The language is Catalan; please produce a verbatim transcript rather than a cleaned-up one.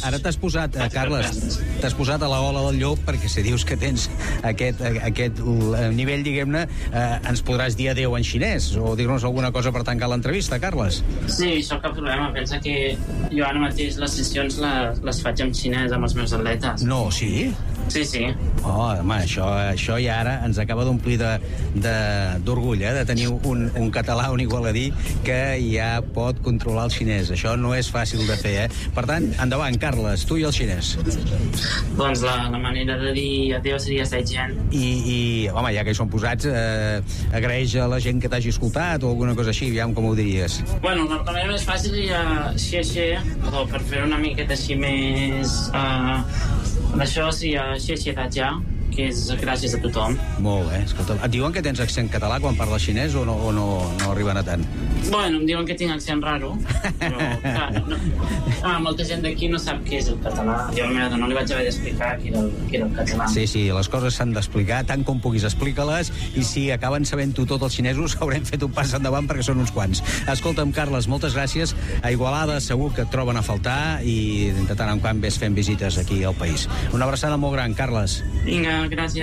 ara t'has posat, eh, Carles, t'has posat a la gola del llop, perquè si dius que tens aquest, aquest nivell, diguem-ne, eh, ens podràs dir adéu en xinès, o dir-nos alguna cosa per tancar l'entrevista, Carles. Sí, això cap problema. Pensa que jo ara mateix les sessions les, les faig en xinès amb els meus atletes. No, sí? Sí, sí. Oh, home, això, això ja ara ens acaba d'omplir d'orgull, eh, de tenir un, un català, un igualadí, que ja pot controlar el xinès. Això no és fàcil de fer, eh? Per tant, endavant, Carles, tu i el xinès. Doncs la, la manera de dir adéu seria Zaijian. I, i, home, ja que hi són posats, eh, agraeix a la gent que t'hagi escoltat o alguna cosa així, aviam com ho diries. Bueno, la, la manera més fàcil seria xie xie, o per fer una miqueta així més... Uh, això seria xie xie da jia, que és gràcies a tothom. Molt bé, escolta, et diuen que tens accent català quan parles xinès o no, o no, no arriben a tant? Bueno, em diuen que tinc accent raro, però clar, no, ah, molta gent d'aquí no sap què és el català. Jo a la meva dona li vaig haver d'explicar què era, el, què era el català. Sí, sí, les coses s'han d'explicar, tant com puguis explica-les, i si acaben sabent-ho tot els xinesos, haurem fet un pas endavant perquè són uns quants. Escolta'm, Carles, moltes gràcies. A Igualada segur que et troben a faltar i de tant en quant ves fent visites aquí al país. Una abraçada molt gran, Carles. Vinga, gràcies.